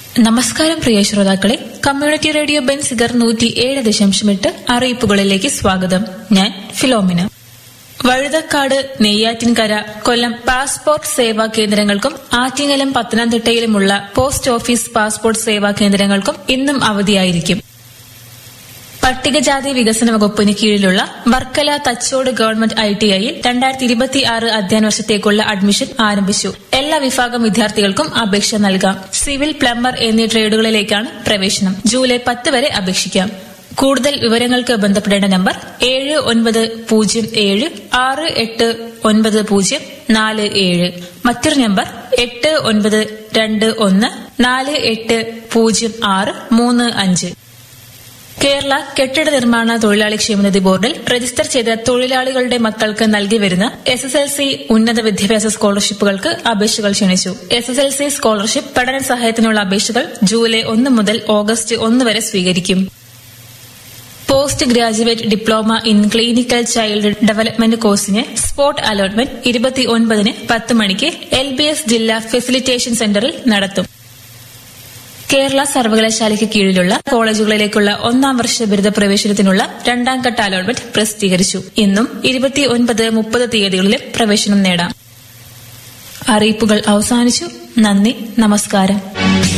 നമസ്കാരം പ്രിയ ശ്രോതാക്കളെ, community radio Benziger 107.8 അറിയിപ്പുകളിലേക്ക് സ്വാഗതം. ഞാൻ ഫിലോമിന. വഴുതക്കാട്, നെയ്യാറ്റിൻകര, കൊല്ലം പാസ്പോർട്ട് സേവാ കേന്ദ്രങ്ങൾക്കും ആറ്റിങ്ങലും പത്തനംതിട്ടയിലുമുള്ള പോസ്റ്റ് ഓഫീസ് പാസ്പോർട്ട് സേവാ കേന്ദ്രങ്ങൾക്കും ഇന്നും അവധിയായിരിക്കും. പട്ടികജാതി വികസന വകുപ്പിന് കീഴിലുള്ള വർക്കല തച്ചോട് ഗവൺമെന്റ് ITIയിൽ 2026 അധ്യയന വർഷത്തേക്കുള്ള അഡ്മിഷൻ ആരംഭിച്ചു. എല്ലാ വിഭാഗം വിദ്യാർത്ഥികൾക്കും അപേക്ഷ നൽകാം. സിവിൽ, പ്ലംബർ എന്നീ ട്രേഡുകളിലേക്കാണ് പ്രവേശനം. ജൂലൈ 10 വരെ അപേക്ഷിക്കാം. കൂടുതൽ വിവരങ്ങൾക്ക് ബന്ധപ്പെടേണ്ട നമ്പർ 7907689047. മറ്റൊരു നമ്പർ 8921480635. കേരള കെട്ടിട നിർമ്മാണ തൊഴിലാളി ക്ഷേമനിധി ബോർഡിൽ രജിസ്റ്റർ ചെയ്ത തൊഴിലാളികളുടെ മക്കൾക്ക് നൽകി വരുന്ന SSLC ഉന്നത വിദ്യാഭ്യാസ സ്കോളർഷിപ്പുകൾക്ക് അപേക്ഷകൾ ക്ഷണിച്ചു. SSLC സ്കോളർഷിപ്പ് പഠന സഹായത്തിനുള്ള അപേക്ഷകൾ ജൂലൈ 1 മുതൽ ഓഗസ്റ്റ് 1 വരെ സ്വീകരിക്കും. Post graduate diploma in clinical child development കോഴ്സിന് സ്പോട്ട് അലോട്ട്മെന്റ് 29-ന് 10 മണിക്ക് LBS ജില്ലാ ഫെസിലിറ്റേഷൻ സെന്ററിൽ നടത്തും. കേരള സർവകലാശാലയ്ക്ക് കീഴിലുള്ള കോളേജുകളിലേക്കുള്ള 1-ാം വർഷ ബിരുദ പ്രവേശനത്തിനുള്ള 2-ാം ഘട്ട അലോട്ട്മെന്റ് പ്രസിദ്ധീകരിച്ചു. ഇന്നും 29, 30 തീയതികളിലും പ്രവേശനം നേടാം. അറിയിപ്പുകൾ അവസാനിച്ചു. നന്ദി, നമസ്കാരം.